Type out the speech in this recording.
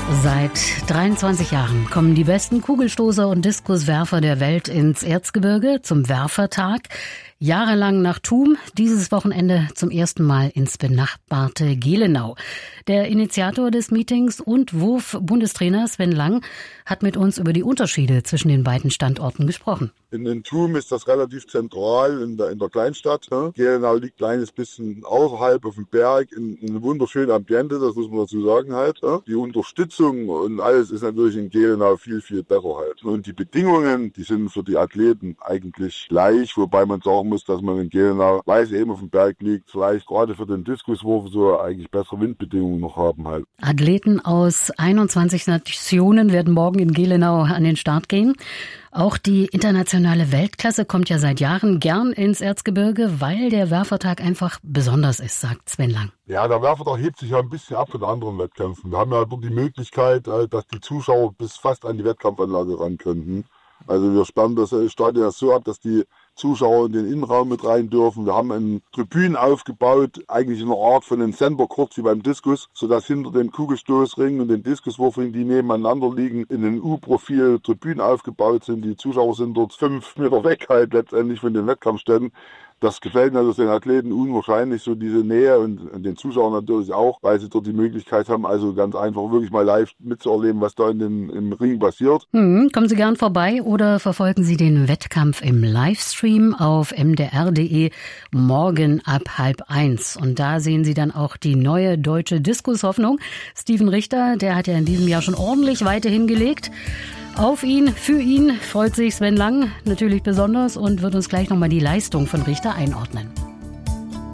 Seit 23 Jahren kommen die besten Kugelstoßer und Diskuswerfer der Welt ins Erzgebirge zum Werfertag. Jahrelang nach Thum, dieses Wochenende zum ersten Mal ins benachbarte Gelenau. Der Initiator des Meetings und Wurf-Bundestrainer Sven Lang hat mit uns über die Unterschiede zwischen den beiden Standorten gesprochen. In Thum ist das relativ zentral in der Kleinstadt. Gelenau liegt ein kleines bisschen außerhalb auf dem Berg, in einem wunderschönen Ambiente, das muss man dazu sagen halt. Die Unterstützung und alles ist natürlich in Gelenau viel, viel besser halt. Und die Bedingungen, die sind für die Athleten eigentlich gleich, wobei man sagen muss, dass man in Gelenau, weil es eben auf dem Berg liegt, vielleicht gerade für den Diskuswurf so eigentlich bessere Windbedingungen noch haben halt. Athleten aus 21 Nationen werden morgen in Gelenau an den Start gehen. Auch die internationale Weltklasse kommt ja seit Jahren gern ins Erzgebirge, weil der Werfertag einfach besonders ist, sagt Sven Lang. Ja, der Werfertag hebt sich ja ein bisschen ab von anderen Wettkämpfen. Wir haben ja dort die Möglichkeit, dass die Zuschauer bis fast an die Wettkampfanlage ran könnten. Also wir sperren das Stadion so ab, dass die Zuschauer in den Innenraum mit rein dürfen. Wir haben einen Tribünen aufgebaut, eigentlich in einer Art von einem Center-Court wie beim Diskus, sodass hinter dem Kugelstoßring und dem Diskuswurfring, die nebeneinander liegen, in einem U-Profil Tribünen aufgebaut sind. Die Zuschauer sind dort 5 Meter weg halt letztendlich von den Wettkampfstätten. Das gefällt natürlich den Athleten unwahrscheinlich, so diese Nähe und den Zuschauern natürlich auch, weil sie dort die Möglichkeit haben, also ganz einfach wirklich mal live mitzuerleben, was da im Ring passiert. Kommen Sie gern vorbei oder verfolgen Sie den Wettkampf im Livestream auf mdr.de morgen ab 12:30. Und da sehen Sie dann auch die neue deutsche Diskushoffnung. Steven Richter, der hat ja in diesem Jahr schon ordentlich weiter hingelegt. Auf ihn, für ihn freut sich Sven Lang natürlich besonders und wird uns gleich nochmal die Leistung von Richter einordnen.